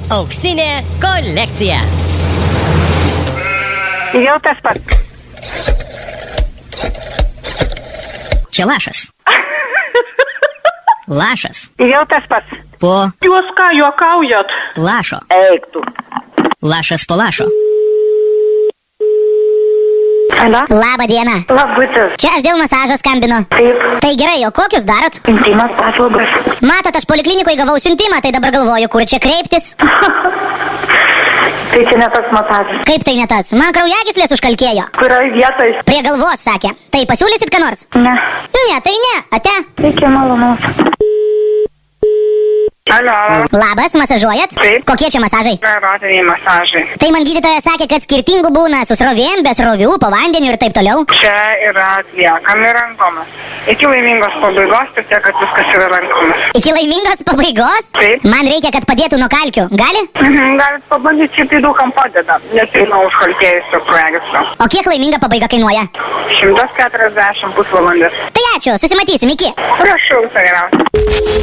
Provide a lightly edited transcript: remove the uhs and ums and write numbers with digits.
Auksinė kolekcija. Jau tas pats. Čia lašas. Lašas. Jau tas pats. Po Jūs ką, juokaujat? lašo. Eik tu. Lašas po lašo. Alio? Labą dieną. Labutis. Čia aš dėl masažo skambinu. Taip. Tai gerai, o kokius darot? Intimas paslaugas. Matot, aš poliklinikoje gavau siuntimą, tai dabar galvoju, kur čia kreiptis. Tai čia ne tas masažas. Kaip tai ne tas? Man kraujagyslės užkalkėjo. Kurioj vietoj? Prie galvos, sakė. Tai pasiūlysit ką nors? Ne. Ne, tai ne. Ate. Reikia malonaus. Alio. Labas, masažuojat? Taip. Kokie čia masažai? Erotiniai masažai. Tai man gydytoja sakė, kad skirtingų būna su srovėm, be srovių, po vandeniu ir taip toliau. Čia yra atliekami rankomis. Iki laimingos pabaigos, tik tiek, kad viskas yra rankomis. Iki laimingos pabaigos? Taip. Man reikia, kad padėtų nuo kalkių. Gali? Galit pabandyti, šiaip tai daugam padeda, nes tai nuo užkalkėjusio projekto. O kiek laiminga pabaiga kainuoja? 140 pusvalandis. Tai ačiū, susimatysim, iki. Prašau, tai yra.